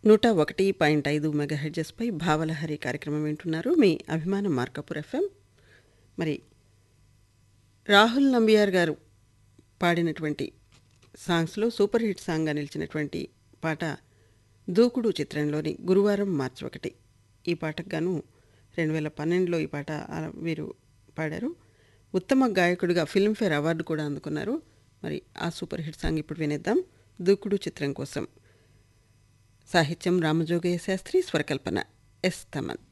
101.5 మెగాహెర్ట్జ్పై భావలహరి కార్యక్రమం వింటున్నారు. మీ అభిమాన మార్కపూర్ ఎఫ్ఎం. మరి రాహుల్ నంబియార్ గారు పాడినటువంటి సాంగ్స్లో సూపర్ హిట్ సాంగ్గా నిలిచినటువంటి పాట దూకుడు చిత్రంలోని గురువారం మార్చి 1. ఈ పాటకు గాను 2012లో ఈ పాట వీరు పాడారు. ఉత్తమ గాయకుడిగా ఫిల్మ్ఫేర్ అవార్డు కూడా అందుకున్నారు. మరి ఆ సూపర్ హిట్ సాంగ్ ఇప్పుడు వినేద్దాం. దూకుడు చిత్రం కోసం. సాహిత్యం రామజోగయ్య శాస్త్రి, స్వరకల్పన ఎస్ తమన్.